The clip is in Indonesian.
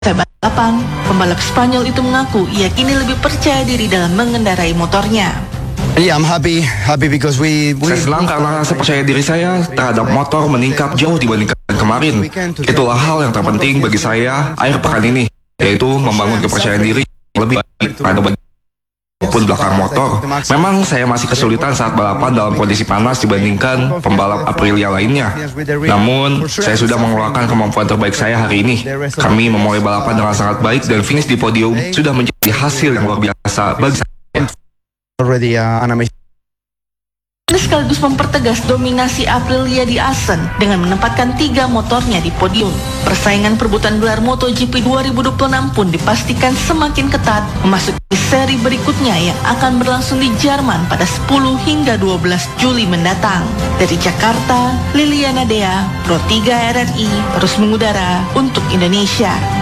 balapan, pembalap Spanyol itu mengaku ia kini lebih percaya diri dalam mengendarai motornya. Yeah, I'm happy because Saya senang karena rasa percaya diri saya terhadap motor meningkat jauh dibandingkan kemarin. Itulah hal yang terpenting bagi saya akhir pekan ini, yaitu membangun kepercayaan diri yang lebih baik pada maupun belakang motor. Memang saya masih kesulitan saat balapan dalam kondisi panas dibandingkan pembalap Aprilia lainnya. Namun, saya sudah mengeluarkan kemampuan terbaik saya hari ini. Kami memulai balapan dengan sangat baik dan finish di podium sudah menjadi hasil yang luar biasa bagi saya. already an amazing. Sekaligus mempertegas dominasi Aprilia di Assen dengan menempatkan 3 motornya di podium. Persaingan perebutan gelar MotoGP 2026 pun dipastikan semakin ketat memasuki seri berikutnya yang akan berlangsung di Jerman pada 10 hingga 12 Juli mendatang. Dari Jakarta, Liliana Dea, Pro 3 RRI terus mengudara untuk Indonesia.